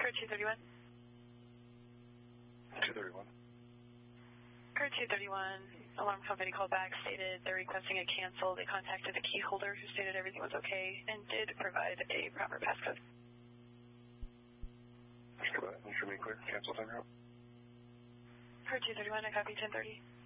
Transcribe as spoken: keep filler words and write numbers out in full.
Car two thirty-one. two thirty-one. Car two thirty-one, alarm company called back, stated they're requesting a cancel. They contacted the key holder who stated everything was okay and did provide a proper passcode. Let's go ahead. Should we clear? Cancel time out. Car two thirty-one, I copy ten thirty.